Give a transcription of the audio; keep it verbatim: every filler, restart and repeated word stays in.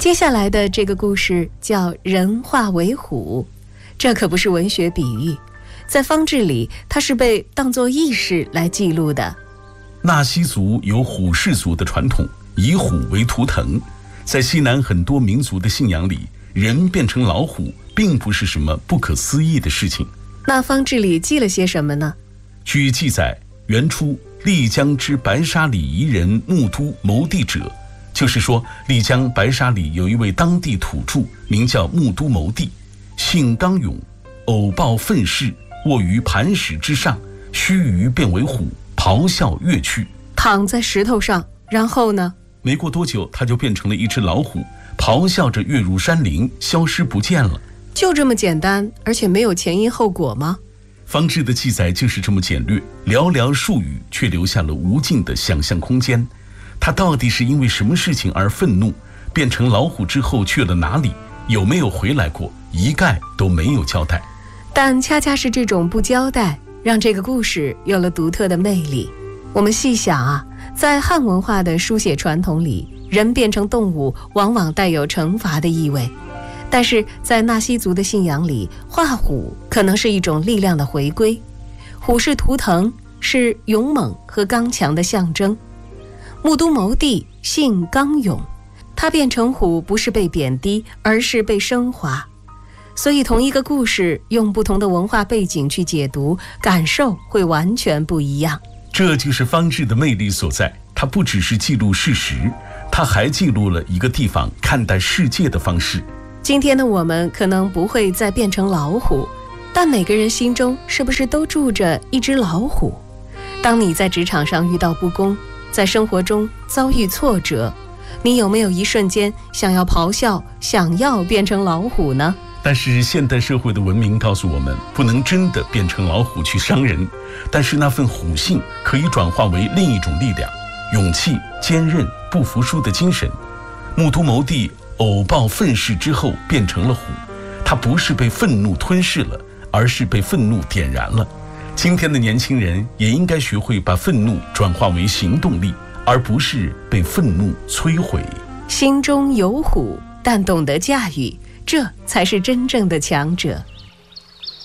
接下来的这个故事叫人化为虎，这可不是文学比喻，在方志里它是被当作轶事来记录的。 纳西族有虎氏族的传统，以虎为图腾。在西南很多民族的信仰里，人变成老虎并不是什么不可思议的事情。 那方志里记了些什么呢？ 据记载，原初丽江之白沙里彝人木都牟地者，就是说丽江白沙里有一位当地土著名叫木都牟地，性刚勇，偶抱愤世，卧于磐石之上，须臾变为虎，咆哮跃去。 躺在石头上，然后呢？ 没过多久，他就变成了一只老虎，咆哮着跃入山林，消失不见了。 就这么简单，而且没有前因后果吗？ 方志的记载就是这么简略，寥寥数语，却留下了无尽的想象空间。他到底是因为什么事情而愤怒？变成老虎之后去了哪里？有没有回来过？一概都没有交代。 但恰恰是这种不交代，让这个故事有了独特的魅力。我们细想啊，在汉文化的书写传统里，人变成动物往往带有惩罚的意味，但是在纳西族的信仰里，画虎可能是一种力量的回归。虎是图腾，是勇猛和刚强的象征。木都牟地性刚勇，他变成虎不是被贬低，而是被升华。所以同一个故事用不同的文化背景去解读，感受会完全不一样。 这就是方志的魅力所在，它不只是记录事实，它还记录了一个地方看待世界的方式。 今天的我们可能不会再变成老虎，但每个人心中是不是都住着一只老虎？当你在职场上遇到不公，在生活中遭遇挫折，你有没有一瞬间想要咆哮，想要变成老虎呢？ 但是现代社会的文明告诉我们，不能真的变成老虎去伤人，但是那份虎性可以转化为另一种力量，勇气、坚韧、不服输的精神。木都牟地偶抱愤世之后变成了虎，他不是被愤怒吞噬了，而是被愤怒点燃了。今天的年轻人也应该学会把愤怒转化为行动力，而不是被愤怒摧毁。 心中有虎，但懂得驾驭，这才是真正的强者。